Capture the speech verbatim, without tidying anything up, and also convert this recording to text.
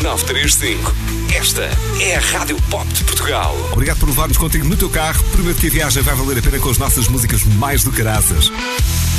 nove três cinco. Esta é a Rádio Pop de Portugal. Obrigado por levar-nos contigo no teu carro. Prometo que a viagem vai valer a pena com as nossas músicas mais do caraças.